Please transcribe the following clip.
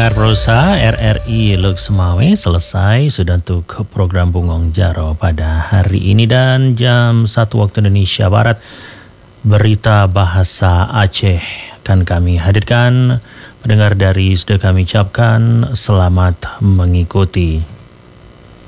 pendengar Prosa RRI Luk Semawe, selesai sudah untuk program Bungong Jaro pada hari ini, dan jam 1 waktu Indonesia Barat berita bahasa Aceh akan kami hadirkan. Pendengar dari sudah kami ucapkan selamat mengikuti.